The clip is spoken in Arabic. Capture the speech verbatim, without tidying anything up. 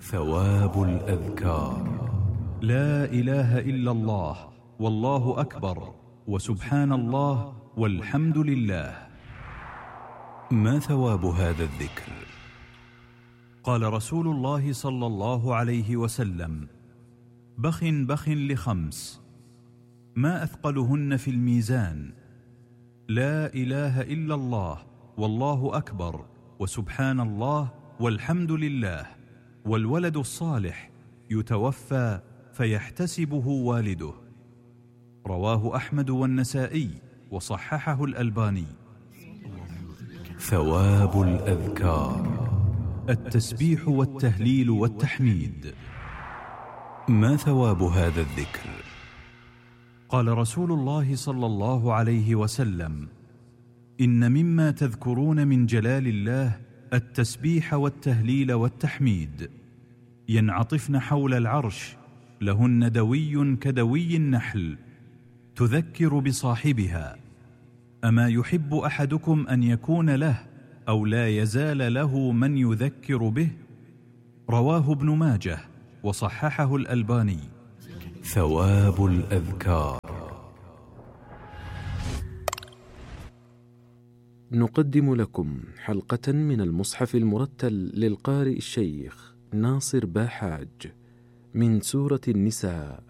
ثواب الأذكار. لا إله إلا الله والله أكبر وسبحان الله والحمد لله. ما ثواب هذا الذكر؟ قال رسول الله صلى الله عليه وسلم: بخ بخ لخمس ما أثقلهن في الميزان: لا إله إلا الله والله أكبر وسبحان الله والحمد لله، والولد الصالح يتوفى فيحتسبه والده. رواه أحمد والنسائي وصححه الألباني. ثواب الأذكار: التسبيح والتهليل والتحميد. ما ثواب هذا الذكر؟ قال رسول الله صلى الله عليه وسلم: إن مما تذكرون من جلال الله التسبيح والتهليل والتحميد، ينعطفن حول العرش، لهن دوي كدوي النحل، تذكر بصاحبها. أما يحب أحدكم أن يكون له أو لا يزال له من يذكر به؟ رواه ابن ماجه وصححه الألباني. ثواب الأذكار. نقدم لكم حلقة من المصحف المرتل للقارئ الشيخ ناصر باحاج من سورة النساء.